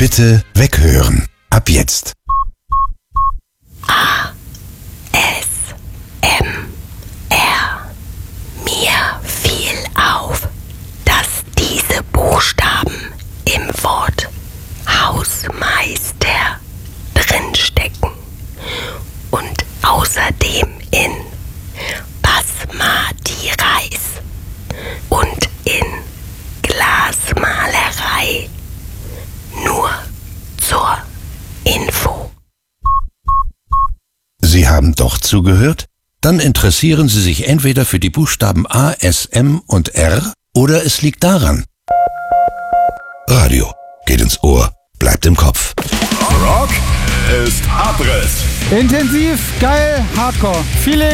Bitte weghören. Ab jetzt. ASMR. Mir fiel auf, dass diese Buchstaben im Wort Hausmeister drinstecken und außerdem in Basmati Reis und in Glasmalerei. Nur zur Info. Sie haben doch zugehört? Dann interessieren Sie sich entweder für die Buchstaben A, S, M und R oder es liegt daran. Radio geht ins Ohr, bleibt im Kopf. Rock ist Abriss. Intensiv, geil, Hardcore. Viele